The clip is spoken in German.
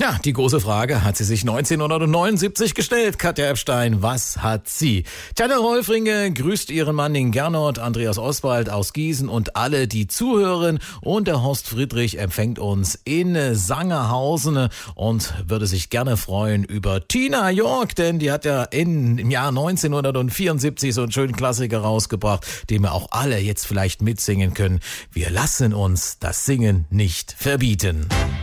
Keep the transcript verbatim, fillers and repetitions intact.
Ja, die große Frage hat sie sich neunzehnhundertneunundsiebzig gestellt. Katja Epstein, was hat sie? Tanja Rolfringe grüßt ihren Mann in Gernot, Andreas Oswald aus Gießen und alle, die zuhören. Und der Horst Friedrich empfängt uns in Sangerhausen und würde sich gerne freuen über Tina York, denn die hat ja in, im Jahr neunzehnhundertvierundsiebzig so einen schönen Klassiker rausgebracht, den wir auch alle jetzt vielleicht mitsingen können. Wir lassen uns das Singen nicht verbieten.